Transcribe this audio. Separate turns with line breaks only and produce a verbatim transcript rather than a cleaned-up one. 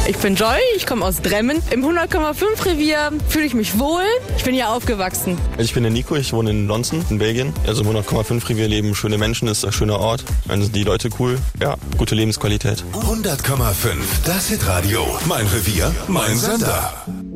Ich bin Joy, ich komme aus Dremmen. Im hundert Komma fünf Revier fühle ich mich wohl. Ich bin hier aufgewachsen.
Ich bin der Nico, ich wohne in Lonzen, in Belgien. Also im hundert Komma fünf Revier leben schöne Menschen, ist ein schöner Ort. Dann sind die Leute cool. Ja, gute Lebensqualität.
hundert Komma fünf, das Hitradio. Mein Revier, mein Sender.